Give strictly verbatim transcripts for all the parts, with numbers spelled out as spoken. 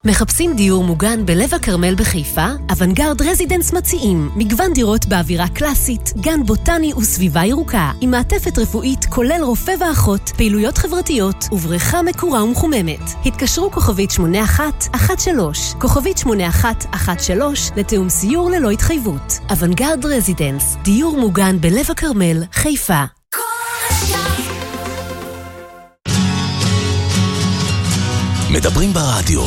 מחפשים דיור מוגן בלב הכרמל בחיפה? אוונגרד רזידנס מציעים מגוון דירות באווירה קלאסית, גן בוטני וסביבה ירוקה, עם מעטפת רפואית כולל רופא ואחות, פעילויות חברתיות ובריכה מקורה ומחוממת. התקשרו כוכבית שמונה אחת אחת שלוש, כוכבית שמונה אחת אחת שלוש לתאום סיור ללא התחייבות. אוונגרד רזידנס, דיור מוגן בלב הכרמל, חיפה. מדברים ברדיו.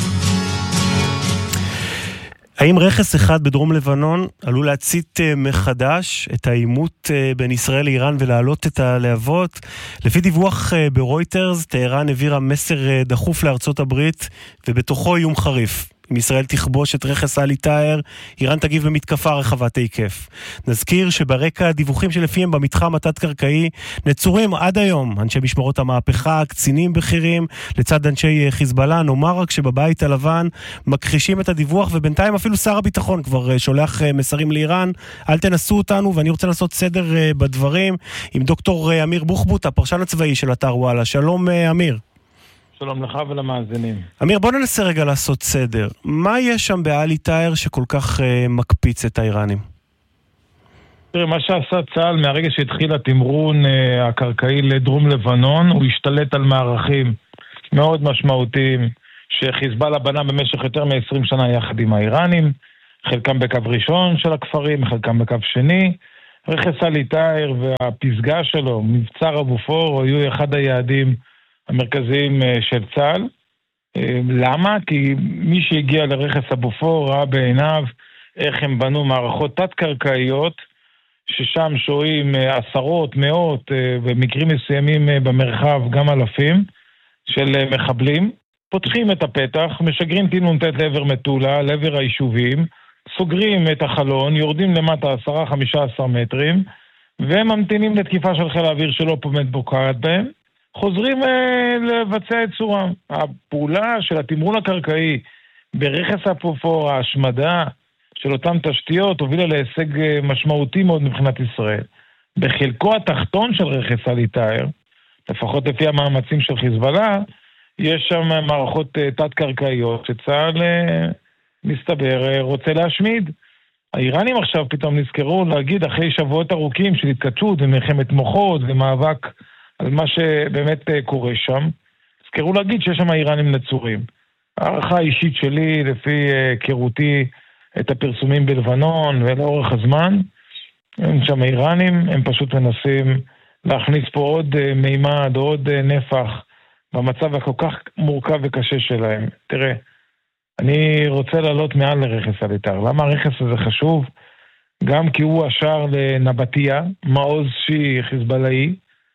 האם רכס אחד בדרום לבנון עלול להצית מחדש את העימות בין ישראל לאיראן ולהעלות את הלהבות? לפי דיווח ברויטרס, טהרן העבירה מסר דחוף לארצות הברית, ובתוכו איום חריף. אם ישראל תכבוש את רכס אלי טאהר, איראן תגיב במתקפה רחבת היקף. נזכיר שברקע הדיווחים שלפיהם במתחם התת-קרקעי נצורים עד היום אנשי משמרות המהפכה, קצינים בכירים, לצד אנשי חיזבאללה. נאמר רק שבבית הלבן מכחישים את הדיווח, ובינתיים אפילו שר הביטחון כבר שולח מסרים לאיראן, אל תנסו אותנו. ואני רוצה לעשות סדר בדברים עם דוקטור אמיר בוחבוט, הפרשן הצבאי של אתר וואלה. שלום אמיר. שלום לך ולמאזינים. אמיר, בוא ננסה רגע לעשות סדר. מה יש שם באלי טאהר שכל כך אה, מקפיץ את האיראנים? תראה, מה שעשה צה"ל מהרגע שהתחיל התמרון אה, הקרקעי לדרום לבנון, הוא השתלט על מערכים מאוד משמעותיים שחיזבאללה בנה במשך יותר מ-עשרים שנה יחד עם האיראנים, חלקם בקו ראשון של הכפרים, חלקם בקו שני. רכס אלי טאהר והפסגה שלו, מבצר הבופור, היו אחד היעדים המרכזיים של צה"ל. למה? כי מי שהגיע לרכס הבופור ראה בעיניו איך הם בנו מערכות תת-קרקעיות, ששם שוהים עשרות, מאות, במקרים מסוימים במרחב גם אלפים של מחבלים. פותחים את הפתח, משגרים טיל נ"ט לעבר מטולה, לעבר היישובים, סוגרים את החלון, יורדים למטה עשרה חמישה עשר מטרים, וממתינים לתקיפה של חיל האוויר שלא פומד בוקעת בהם. חוזרים אה, לבצע את צורם. הפעולה של התמרון הקרקעי ברכס הבופור, ההשמדה של אותן תשתיות, הובילה להישג אה, משמעותי מאוד מבחינת ישראל. בחלקו התחתון של רכס אלי טאהר, לפחות לפי המאמצים של חיזבאללה, יש שם מערכות אה, תת-קרקעיות שצה"ל אה, מסתבר אה, רוצה להשמיד. האיראנים עכשיו פתאום נזכרו להגיד, אחרי שבועות ארוכים של התקדשות ומלחמת מוחות ומאבק על מה שבאמת קורה שם, זכרו להגיד שיש שם האיראנים נצורים. הערכה האישית שלי, לפי היכרותי את הפרסומים בלבנון ולאורך הזמן, הם שם האיראנים, הם פשוט מנסים להכניס פה עוד מימד, עוד נפח, במצב הכל כך מורכב וקשה שלהם. תראה, אני רוצה לעלות מעל לרכס אלי טאהר. למה הרכס הזה חשוב? גם כי הוא השער לנבטיה, מעוז שיעי חיזבאללאי,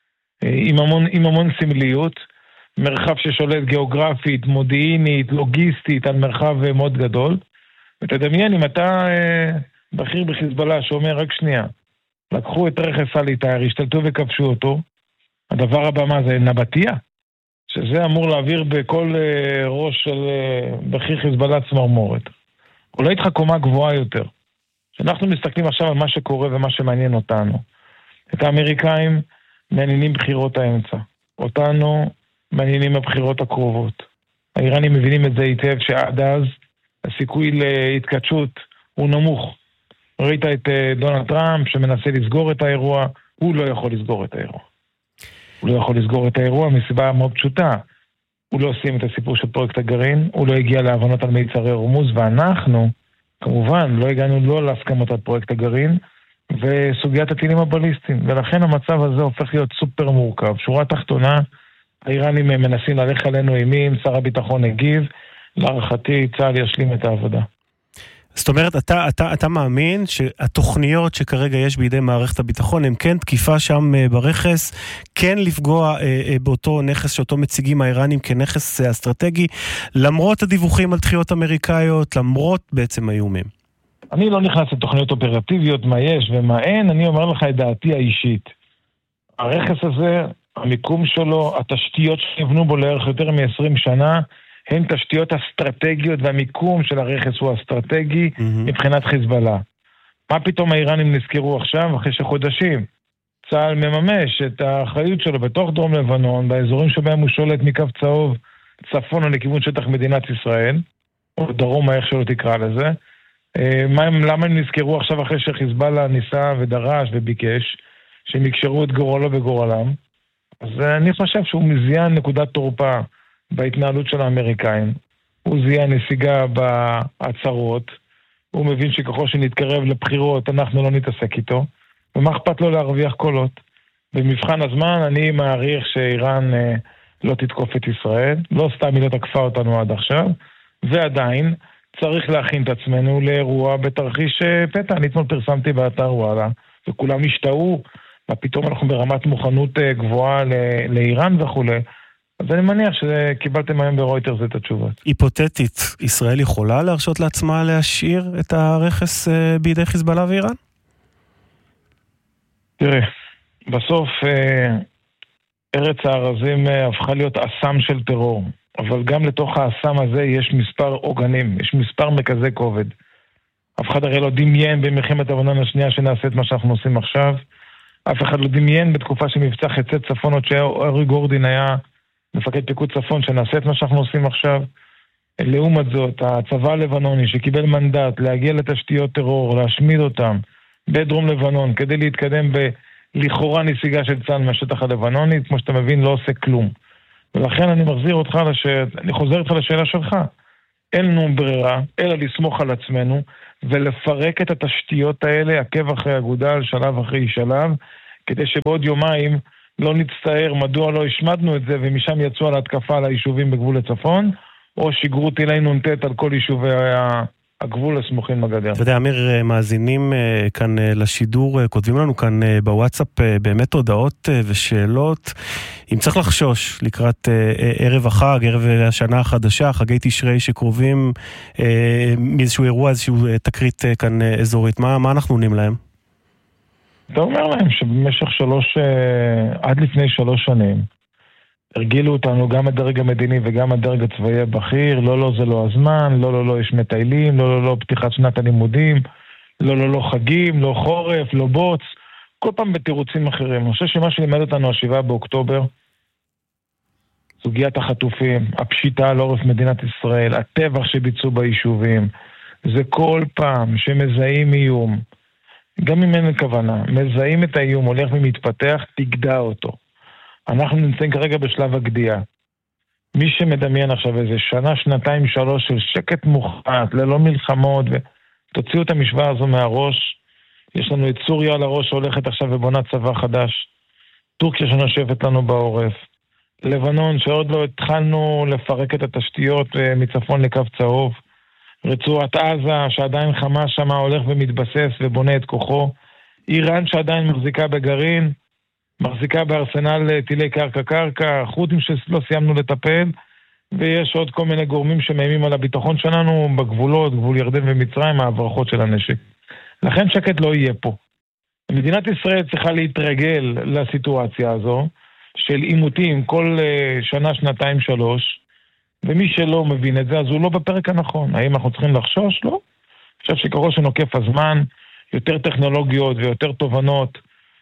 עם המון, עם המון סמליות, מרחב ששולט גיאוגרפית, מודיעינית, לוגיסטית, על מרחב מאוד גדול. ותדמיין, אם אתה אה, בכיר בחיזבאללה שאומר, רק שנייה, לקחו את רכס אלי טאהר, השתלטו וכבשו אותו, הדבר הבא מה זה? נבטיה, שזה אמור להעביר בכל אה, ראש של אה, בכיר חיזבאללה צמרמורת. אולי איתך קומה גבוהה יותר. שאנחנו מסתכלים עכשיו על מה שקורה ומה שמעניין אותנו. את האמריקאים מעניינים בחירות האמצע. אותנו מעניינים הבחירות הקרובות. האיראנים מבינים את זה היטב שעד אז הסיכוי להתקדשות הוא נמוך. ראית את דונלד טראמפ שמנסה לסגור את האירוע, הוא לא יכול לסגור את האירוע. הוא לא יכול לסגור את האירוע מסיבה מאוד פשוטה. הוא לא עושים את הסיפור של פרויקט הגרעין, הוא לא הגיע להבנות על מיצרי הורמוז, ואנחנו, כמובן, לא הגענו לא להסכמות על פרויקט הגרעין, וסוגיית הטילים הבליסטיים, ולכן המצב הזה הופך להיות סופר מורכב. שורה תחתונה, האיראנים מנסים להלך עלינו אימים, שר הביטחון הגיב, להערכתי צה"ל ישלים את העבודה. זאת אומרת, אתה, אתה, אתה מאמין שהתוכניות שכרגע יש בידי מערכת הביטחון, הם כן תקיפה שם ברכס, כן לפגוע באותו נכס שאותו מציגים האיראנים כנכס אסטרטגי, למרות הדיווחים על דחיות אמריקאיות, למרות בעצם האיומים? אני לא נכנס לתוכניות אופרטיביות, מה יש ומה אין, אני אומר לך את דעתי האישית. הרכס הזה, המיקום שלו, התשתיות שנבנו בו לערך יותר מ-עשרים שנה, הן תשתיות אסטרטגיות, והמיקום של הרכס הוא אסטרטגי mm-hmm. מבחינת חיזבאללה. מה פתאום האיראנים נזכרו עכשיו, אחרי שחודשים? צה"ל מממש את האחריות שלו בתוך דרום לבנון, באזורים שבהם הוא שולט מקו צהוב צפונה לכיוון שטח מדינת ישראל, או דרומה, איך שלא תקרא לזה. מה הם, למה הם נזכרו עכשיו אחרי שחיזבאללה ניסה ודרש וביקש, שהם יקשרו את גורלו בגורלם? אז אני חושב שהוא מזיין נקודת תורפה בהתנהלות של האמריקאים. הוא זיין נסיגה בהצהרות, הוא מבין שככל שנתקרב לבחירות אנחנו לא נתעסק איתו, ומה אכפת לו להרוויח קולות? במבחן הזמן אני מעריך שאיראן אה, לא תתקוף את ישראל, לא סתם היא לא תקפה אותנו עד עכשיו, ועדיין צריך להכין את עצמנו לאירוע בתרחיש פתע. אני אתמול פרסמתי באתר וואלה, וכולם השתאו, ופתאום אנחנו ברמת מוכנות גבוהה לאיראן וכו'. אז אני מניח שקיבלתם היום ברויטרס את התשובות. היפותטית, ישראל יכולה להרשות לעצמה להשאיר את הרכס בידי חיזבאללה ואיראן? תראה, בסוף ארץ הארזים הפכה להיות אסם של טרור, אבל גם לתוך האסם הזה יש מספר עוגנים, יש מספר מרכזי כובד. אף אחד הרי לא דמיין במלחמת לבנון השנייה שנעשה את מה שאנחנו עושים עכשיו. אף אחד לא דמיין בתקופה שמבצע חצי צפון, עוד שאורי גורדין היה מפקד פיקוד צפון, שנעשה את מה שאנחנו עושים עכשיו. לעומת זאת, הצבא הלבנוני שקיבל מנדט להגיע לתשתיות טרור, להשמיד אותם בדרום לבנון, כדי להתקדם בלכאורה נסיגה של צה"ל מהשטח הלבנוני, כמו שאתה מבין, לא עושה כלום. ולכן אני מחזיר אותך, לש... אני חוזר איתך לשאלה שלך. אין לנו ברירה, אלא לסמוך על עצמנו, ולפרק את התשתיות האלה, עקב אחרי אגודל, שלב אחרי שלב, כדי שבעוד יומיים לא נצטער מדוע לא השמדנו את זה, ומשם יצאו על התקפה על היישובים בגבול הצפון, או שיגרו טילי נונטט על כל יישובי הגבול הסמוכים לגדר. אתה יודע, אמיר, מאזינים כאן לשידור, כותבים לנו כאן בוואטסאפ באמת הודעות ושאלות. אם צריך לחשוש לקראת ערב החג, ערב השנה החדשה, חגי תשרי שקרובים מאיזשהו אירוע, איזשהו תקרית כאן אזורית, מה, מה אנחנו עונים להם? אתה אומר להם שבמשך שלוש, עד לפני שלוש שנים, הרגילו אותנו גם הדרג המדיני וגם הדרג הצבאי הבכיר, לא לא זה לא הזמן, לא לא לא יש מטיילים, לא לא לא פתיחת שנת הלימודים, לא לא לא חגים, לא חורף, לא בוץ, כל פעם בתירוצים אחרים. אני חושב שמה שלימד אותנו השבעה באוקטובר, סוגיית החטופים, הפשיטה על עורף מדינת ישראל, הטבח שביצעו ביישובים, זה כל פעם שמזהים איום, גם אם אין כוונה, מזהים את האיום, הולך ומתפתח, תגדע אותו. אנחנו נמצאים כרגע בשלב הגדיעה. מי שמדמיין עכשיו איזה שנה, שנתיים, שלוש של שקט מוחלט, ללא מלחמות, ותוציאו את המשוואה הזו מהראש. יש לנו את סוריה על הראש שהולכת עכשיו ובונה צבא חדש. טורקיה שנושבת לנו בעורף. לבנון שעוד לא התחלנו לפרק את התשתיות מצפון לקו צהוב. רצועת עזה שעדיין חמאס שמה הולך ומתבסס ובונה את כוחו. איראן שעדיין מחזיקה בגרעין. מחזיקה בארסנל טילי קרקע-קרקע, חות'ים שלא סיימנו לטפל, ויש עוד כל מיני גורמים שמאיימים על הביטחון שלנו בגבולות, גבול ירדן ומצרים, ההברחות של הנשק. לכן שקט לא יהיה פה. מדינת ישראל צריכה להתרגל לסיטואציה הזו, של עימותים כל שנה, שנתיים, שלוש, ומי שלא מבין את זה, אז הוא לא בפרק הנכון. האם אנחנו צריכים לחשוש? לא. אני חושב שככל שנוקף הזמן, יותר טכנולוגיות ויותר תובנות,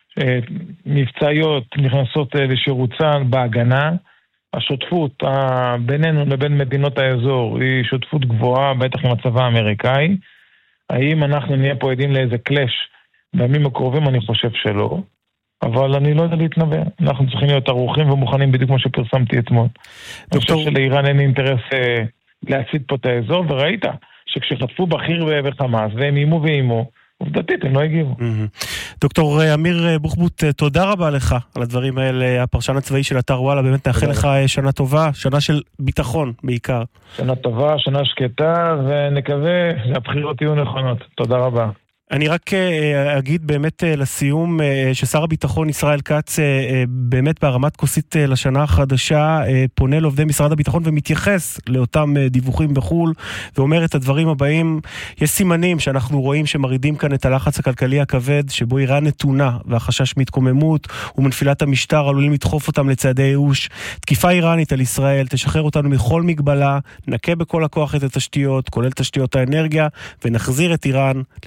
מבצעיות נכנסות לשירות צה"ל בהגנה. השותפות בינינו לבין מדינות האזור היא שותפות גבוהה, בטח עם הצבא האמריקאי. האם אנחנו נהיה פה עדים לאיזה קלאש בימים הקרובים? אני חושב שלא, אבל אני לא יודע להתנבא. אנחנו צריכים להיות ערוכים ומוכנים בדיוק כמו שפרסמתי אתמול. אני חושב שלאיראן אין אינטרס להציג פה את האזור, וראית שכשחטפו בכיר וחמאס והם אימו ואימו, עובדתית, הם לא הגיבו. דוקטור אמיר בוחבוט, תודה רבה לך על הדברים האלה, הפרשן הצבאי של אתר וואלה, באמת נאחל לך שנה טובה, שנה של ביטחון בעיקר. שנה טובה, שנה שקטה, ונקווה שהבחירות יהיו נכונות. תודה רבה. אני רק אגיד באמת לסיום ששר הביטחון ישראל כץ באמת בהרמת כוסית לשנה החדשה פונה לעובדי משרד הביטחון ומתייחס לאותם דיווחים בחול ואומר את הדברים הבאים: יש סימנים שאנחנו רואים שמרידים כאן את הלחץ הכלכלי הכבד שבו איראן נתונה, והחשש מהתקוממות ומנפילת המשטר עלולים לדחוף אותם לצעדי ייאוש. תקיפה איראנית על ישראל תשחרר אותנו מכל מגבלה, נקה בכל הכוח את התשתיות כולל תשתיות האנרגיה ונחזיר את איראן לתקופת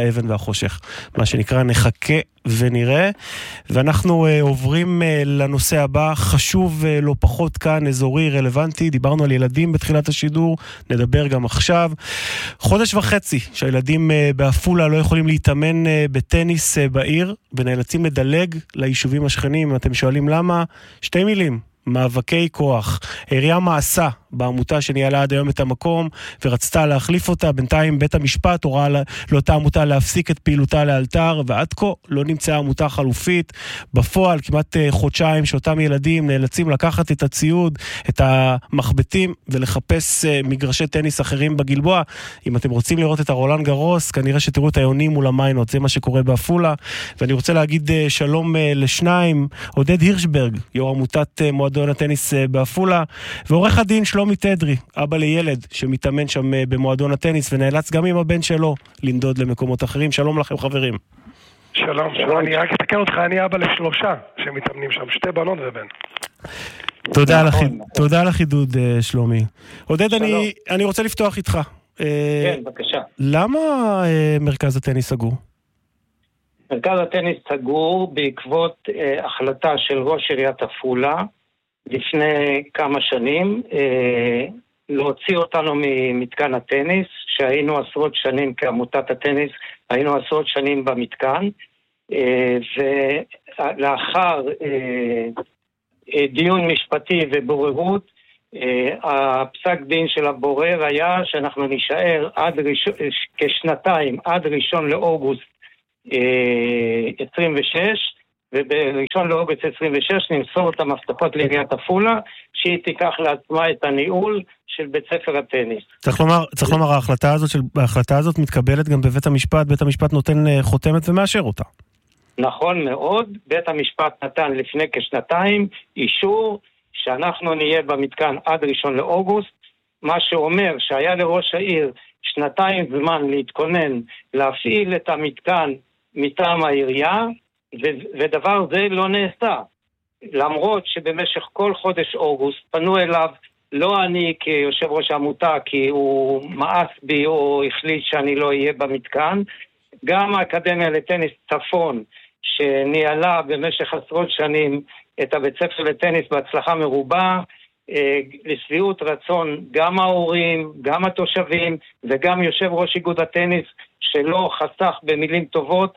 האבן והחושך. מה שנקרא נחכה ונראה. ואנחנו uh, עוברים uh, לנושא הבא, חשוב uh, לא פחות כאן, אזורי, רלוונטי. דיברנו על ילדים בתחילת השידור, נדבר גם עכשיו. חודש וחצי שהילדים uh, באפולה לא יכולים להתאמן uh, בטניס uh, בעיר, ונאלצים לדלג ליישובים השכנים. אתם שואלים למה? שתי מילים. מאבקי כוח. העירייה מעשה בעמותה שניהלה עד היום את המקום ורצתה להחליף אותה. בינתיים בית המשפט הורה לאותה עמותה להפסיק את פעילותה לאלתר, ועד כה לא נמצאה עמותה חלופית. בפועל כמעט חודשיים שאותם ילדים נאלצים לקחת את הציוד, את המחבטים ולחפש מגרשי טניס אחרים בגלבוע. אם אתם רוצים לראות את הרולנד גרוס, כנראה שתראו את היונים מול המיינות, זה מה שקורה באפולה. ואני רוצה להגיד שלום לשניים, עודד הירשברג, יו"ר עמותת מועדון הטניס באפולה, ועורך הדין שלומי תדרי, אבא לילד שמתאמן שם במועדון הטניס ונאלץ גם עם הבן שלו לנדוד למקומות אחרים. שלום לכם חברים. שלום, שלום. אני רק אתקן אותך, אני אבא לשלושה שמתאמנים שם, שתי בנות ובן. תודה לך, תודה על החידוד שלומי. עודד, אני אני רוצה לפתוח איתך. כן, בבקשה. למה מרכז הטניס סגור? מרכז הטניס סגור בעקבות אה, החלטה של ראש עיריית אפולה לפני כמה שנים אה, להוציא אותנו ממתקן הטניס, שהיינו עשרות שנים כעמותת הטניס, היינו עשרות שנים במתקן, אה, ולאחר אה, אה, דיון משפטי ובוררות, אה, הפסק דין של הבורר היה שאנחנו נשאר עד ראשון, כשנתיים עד ראשון לאוגוסט עשרים ושש, ובראשון לאוגוסט עשרים ושש נמסור את המפתחות לעיריית אפולה, שהיא תיקח לעצמה את הניהול של בית ספר הטניס. צריך לומר, צריך לומר, ההחלטה הזאת, של, ההחלטה הזאת מתקבלת גם בבית המשפט, בית המשפט נותן חותמת ומאשר אותה. נכון מאוד, בית המשפט נתן לפני כשנתיים אישור שאנחנו נהיה במתקן עד ראשון לאוגוסט, מה שאומר שהיה לראש העיר שנתיים זמן להתכונן, להפעיל את המתקן מטעם העירייה, ו- ודבר זה לא נעשה. למרות שבמשך כל חודש אוגוסט פנו אליו, לא אני כיושב ראש העמותה, כי הוא מאס בי או החליט שאני לא אהיה במתקן, גם האקדמיה לטניס צפון, שניהלה במשך עשרות שנים את הבית ספר לטניס בהצלחה מרובה, לשביעות רצון גם ההורים, גם התושבים וגם יושב ראש איגוד הטניס שלא חסך במילים טובות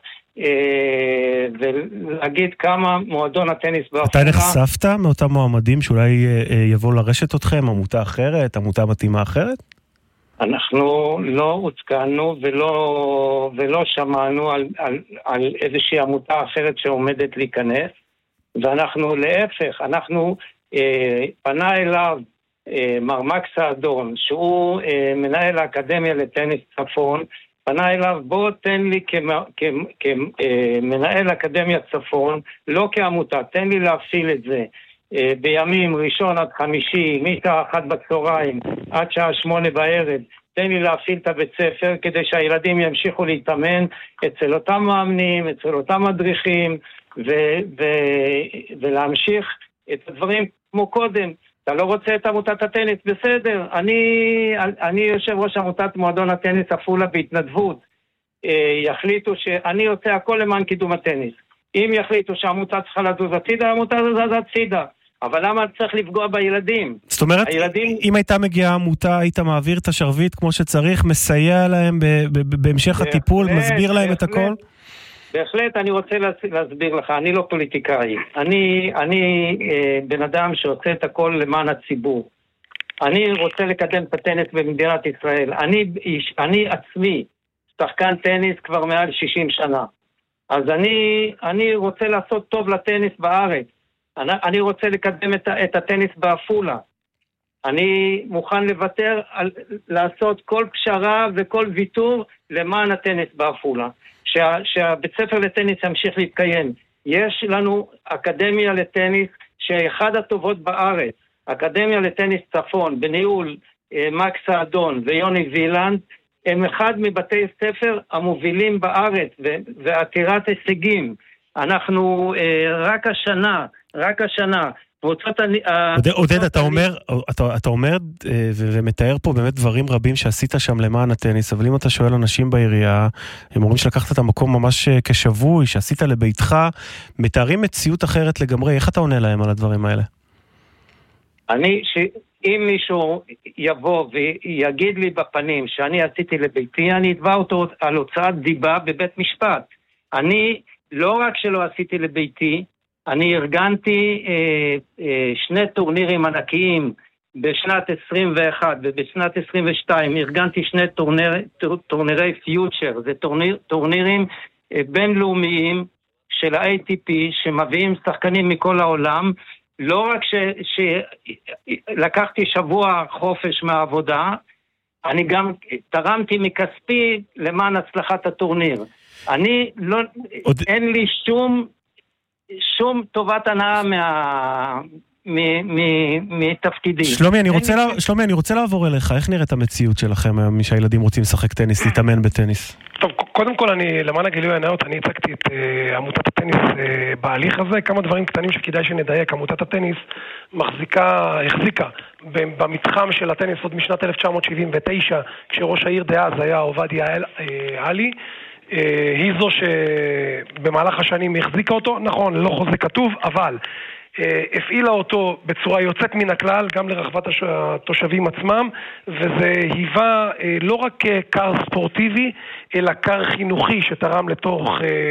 ולהגיד כמה מועדון הטניס באפולה. אתה נחשפת מאותם מועמדים שאולי יבוא לרשת אתכם, עמותה אחרת, עמותה מתאימה אחרת? אנחנו לא הוצקנו ולא, ולא שמענו על, על, על איזושהי עמותה אחרת שעומדת להיכנס, ואנחנו להפך, אנחנו פנה אליו מר מקס האדון, שהוא מנהל האקדמיה לטניס צפון, פנה אליו, בוא תן לי כמנהל אקדמיה צפון, לא כעמותה, תן לי להפעיל את זה בימים ראשון עד חמישי, משעה אחת בצהריים עד שעה שמונה בערב, תן לי להפעיל את הבית ספר כדי שהילדים ימשיכו להתאמן אצל אותם מאמנים, אצל אותם מדריכים, ו- ו- ולהמשיך את הדברים כמו קודם. אתה לא רוצה את עמותת הטניס, בסדר. אני, אני יושב ראש עמותת מועדון הטניס אפולה בהתנדבות. יחליטו שאני עושה הכל למען קידום הטניס. אם יחליטו שהעמותה צריכה לזוז הצידה, העמותה זז הצידה. אבל למה צריך לפגוע בילדים? זאת אומרת, הילדים... אם הייתה מגיעה עמותה, היית מעביר את השרביט כמו שצריך, מסייע להם בהמשך הטיפול, מסביר להם את הכל? בהחלט, אני רוצה להסביר לך, אני לא פוליטיקאי, אני, אני אה, בן אדם שעושה את הכל למען הציבור. אני רוצה לקדם את הטניס במדינת ישראל. אני, אני עצמי שחקן טניס כבר מעל שישים שנה. אז אני, אני רוצה לעשות טוב לטניס בארץ. אני, אני רוצה לקדם את, את הטניס באפולה. אני מוכן לוותר על לעשות כל פשרה וכל ויתור למען הטניס באפולה. שה, שהבית ספר לטניס ימשיך להתקיים. יש לנו אקדמיה לטניס שאחד הטובות בארץ, אקדמיה לטניס צפון, בניהול אה, מקס האדון ויוני וילנד, הם אחד מבתי ספר המובילים בארץ ו- ועתירת הישגים. אנחנו אה, רק השנה, רק השנה קבוצות... עודד, אתה אומר, אתה אומר ומתאר פה באמת דברים רבים שעשית שם למען הטניס, אבל אם אתה שואל אנשים בעירייה, הם אומרים שלקחת את המקום ממש כשבוי, שעשית לביתך, מתארים מציאות אחרת לגמרי, איך אתה עונה להם על הדברים האלה? אני, אם מישהו יבוא ויגיד לי בפנים שאני עשיתי לביתי, אני אתבע אותו על הוצאת דיבה בבית משפט. אני, לא רק שלא עשיתי לביתי, אני ארגנתי אה, אה, שני טורנירים ענקיים בשנת עשרים ואחת ובשנת עשרים ושתיים, ארגנתי שני טורניר, טור, טורנירי פיוטשר, זה טורניר, טורנירים אה, בינלאומיים של ה-איי טי פי שמביאים שחקנים מכל העולם, לא רק שלקחתי שבוע חופש מהעבודה, אני גם תרמתי מכספי למען הצלחת הטורניר. אני לא, עוד... אין לי שום, שום טובת הנאה מה... מתפקידים. שלומי, אני רוצה, לה, שלומי, אני רוצה לעבור אליך. איך נראית המציאות שלכם היום, מי שהילדים רוצים לשחק טניס, להתאמן בטניס? טוב, קודם כל, אני, למען הגילוי הנאות, אני הצגתי את uh, עמותת הטניס uh, בהליך הזה. כמה דברים קטנים שכדאי שנדייק. עמותת הטניס מחזיקה, החזיקה במתחם של הטניס עוד משנת אלף תשע מאות שבעים ותשע, כשראש העיר דאז היה עובדיה עלי. Uh, היא זו שבמהלך השנים החזיקה אותו. נכון, לא חוזה כתוב, אבל... הפעילה אותו בצורה יוצאת מן הכלל, גם לרחבת התושבים עצמם, וזה היווה לא רק קר ספורטיבי, אלא קר חינוכי שתרם לתוך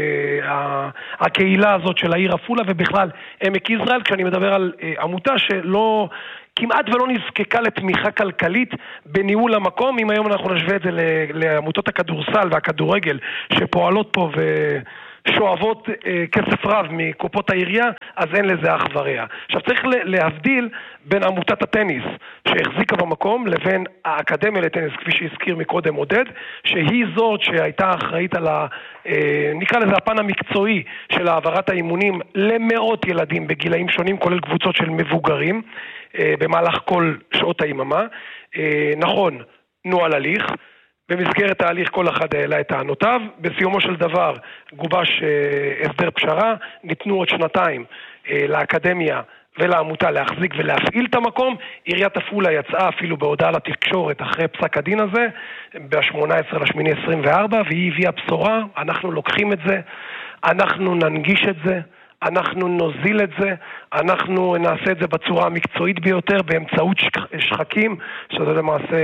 הקהילה הזאת של העיר עפולה, ובכלל עמק יזרעאל, כשאני מדבר על עמותה שלא... כמעט ולא נזקקה לתמיכה כלכלית בניהול המקום. אם היום אנחנו נשווה את זה לעמותות הכדורסל והכדורגל שפועלות פה ו... שואבות אה, כסף רב מקופות העירייה, אז אין לזה אח ורע. עכשיו צריך להבדיל בין עמותת הטניס שהחזיקה במקום לבין האקדמיה לטניס, כפי שהזכיר מקודם עודד, שהיא זאת שהייתה אחראית על ה... אה, נקרא לזה הפן המקצועי של העברת האימונים למאות ילדים בגילאים שונים, כולל קבוצות של מבוגרים, אה, במהלך כל שעות היממה. אה, נכון, נוהל הליך, במסגרת ההליך כל אחד העלה את טענותיו, בסיומו של דבר גובש אה, הסדר פשרה, ניתנו עוד שנתיים אה, לאקדמיה ולעמותה להחזיק ולהפעיל את המקום. עיריית עפולה יצאה אפילו בהודעה לתקשורת אחרי פסק הדין הזה, ב-שמונה עשרה לשמיני עשרים וארבע, והיא הביאה בשורה, אנחנו לוקחים את זה, אנחנו ננגיש את זה, אנחנו נוזיל את זה, אנחנו נעשה את זה בצורה המקצועית ביותר, באמצעות שחקים, שזה למעשה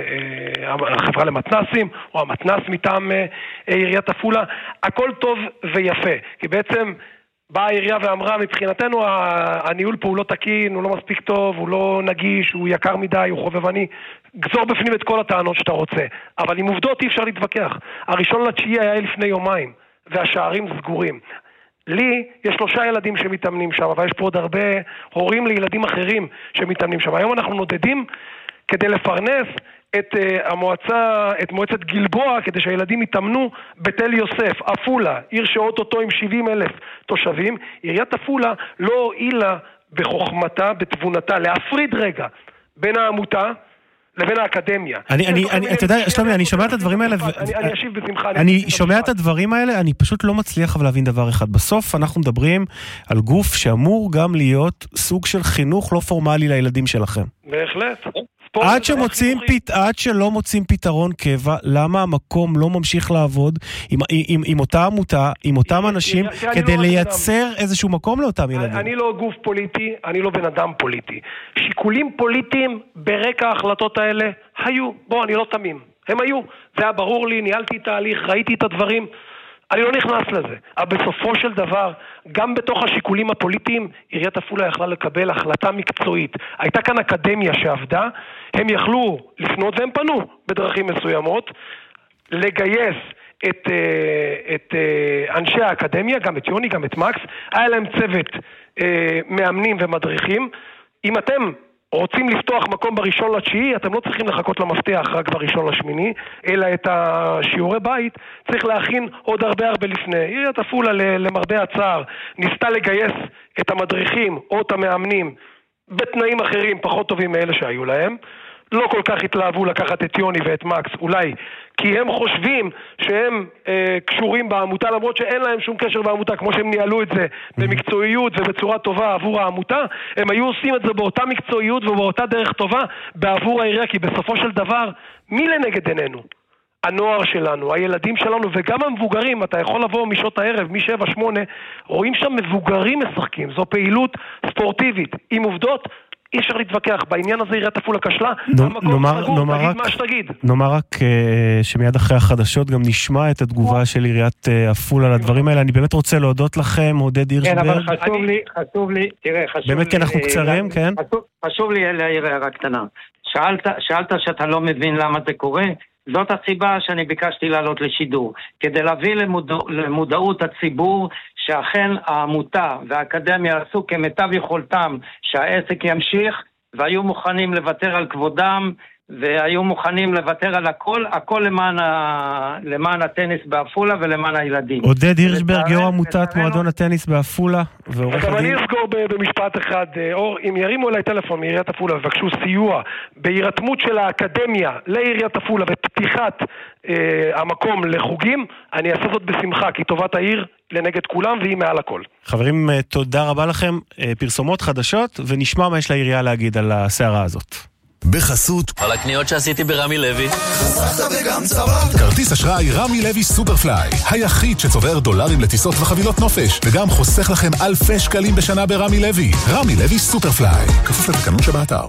החברה למתנסים, או המתנס מטעם עיריית עפולה. הכל טוב ויפה, כי בעצם באה העירייה ואמרה, מבחינתנו הניהול פה הוא לא תקין, הוא לא מספיק טוב, הוא לא נגיש, הוא יקר מדי, הוא חובבני. גזור בפנים את כל הטענות שאתה רוצה, אבל עם עובדות אי אפשר להתווכח. הראשון לתשיעי היה לפני יומיים, והשערים סגורים. לי יש שלושה ילדים שמתאמנים שם, אבל יש פה עוד הרבה הורים לילדים אחרים שמתאמנים שם. היום אנחנו נודדים כדי לפרנס את uh, המועצה, את מועצת גלבוע, כדי שהילדים יתאמנו בתל יוסף, עפולה, עיר שאוטוטו עם שבעים אלף תושבים. עיריית עפולה לא הועילה בחוכמתה, בתבונתה, להפריד רגע בין העמותה לבין האקדמיה. אני, אני, אני, אתה יודע, שלומי, אני שומע את הדברים האלה, אני אשיב בשמחה. אני שומע את הדברים האלה, אני פשוט לא מצליח להבין דבר אחד. בסוף אנחנו מדברים על גוף שאמור גם להיות סוג של חינוך לא פורמלי לילדים שלכם. בהחלט. עד שמוצאים פת... עד שלא מוצאים פתרון קבע, למה המקום לא ממשיך לעבוד עם, עם, עם אותה עמותה, עם אותם אנשים, כדי לייצר איזשהו מקום לאותם ילדים? אני לא גוף פוליטי, אני לא בן אדם פוליטי. שיקולים פוליטיים ברקע ההחלטות האלה היו, בוא, אני לא תמים, הם היו. זה היה ברור לי, ניהלתי את ההליך, ראיתי את הדברים, אני לא נכנס לזה. אבל בסופו של דבר, גם בתוך השיקולים הפוליטיים, עיריית עפולה יכלה לקבל החלטה מקצועית. הייתה כאן אקדמיה שעבדה, הם יכלו לפנות והם פנו בדרכים מסוימות, לגייס את, את אנשי האקדמיה, גם את יוני, גם את מקס, היה להם צוות מאמנים ומדריכים. אם אתם רוצים לפתוח מקום בראשון לתשיעי, אתם לא צריכים לחכות למפתח רק בראשון לשמיני, אלא את השיעורי בית צריך להכין עוד הרבה הרבה לפני. עיריית עפולה למרבה הצער ניסתה לגייס את המדריכים או את המאמנים בתנאים אחרים פחות טובים מאלה שהיו להם, לא כל כך התלהבו לקחת את יוני ואת מקס, אולי כי הם חושבים שהם אה, קשורים בעמותה, למרות שאין להם שום קשר בעמותה, כמו שהם ניהלו את זה במקצועיות ובצורה טובה עבור העמותה, הם היו עושים את זה באותה מקצועיות ובאותה דרך טובה בעבור העירייה, כי בסופו של דבר, מי לנגד עינינו? הנוער שלנו, הילדים שלנו וגם המבוגרים. אתה יכול לבוא משעות הערב, משבע שמונה, רואים שם מבוגרים משחקים, זו פעילות ספורטיבית עם עובדות. אי אפשר להתווכח, בעניין הזה עיריית עפולה כשלה, המקום סגור, תגיד מה שתגיד. נאמר רק שמיד אחרי החדשות גם נשמע את התגובה של עיריית עפולה לדברים האלה. אני באמת רוצה להודות לכם, עודד הירשברג. כן, אבל חשוב לי, חשוב לי, תראה, חשוב לי... באמת כי אנחנו קצרים, כן? חשוב לי להעיר הערה קטנה. שאלת שאתה לא מבין למה זה קורה, זאת הסיבה שאני ביקשתי לעלות לשידור, כדי להביא למודעות הציבור שאכן העמותה והאקדמיה עשו כמיטב יכולתם שהעסק ימשיך, והיו מוכנים לוותר על כבודם, והיו מוכנים לוותר על הכל, הכל למען, ה... למען הטניס בעפולה ולמען הילדים. עודד הירשברג, יו"ר עמותת מועדון הטניס בעפולה. גם אני אסגור במשפט אחד, אור, אם ירימו אליי טלפון מעיריית עפולה ובקשו סיוע בהירתמות של האקדמיה לעיריית עפולה ופתיחת אה, המקום לחוגים, אני אעשה זאת בשמחה, כי טובת העיר לנגד כולם והיא מעל הכל. חברים, תודה רבה לכם. פרסומות חדשות ונשמע מה יש לעירייה להגיד על הסערה הזאת. בחסות על הקניות שעשיתי ברמי לוי. חסכת וגם צברת. כרטיס אשראי רמי לוי סופרפליי, היחיד שצובר דולרים לטיסות וחבילות נופש, וגם חוסך לכם אלפי שקלים בשנה ברמי לוי. רמי לוי סופרפליי, כפוף לתקנון שבאתר.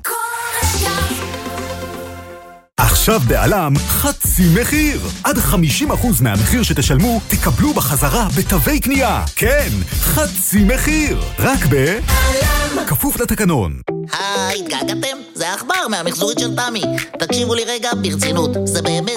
עכשיו בעלם חצי מחיר. עד חמישים אחוז מהמחיר שתשלמו תקבלו בחזרה בתווי קנייה. כן, חצי מחיר. רק בעלם. כפוף לתקנון. היי, התגעגעתם? זה האחבר מהמחזורית של תמי. תקשיבו לי רגע ברצינות, זה באמת